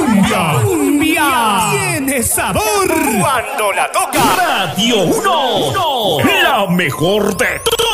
cumbia. Cumbia. Tiene sabor. Cuando la toca Radio 1. La mejor de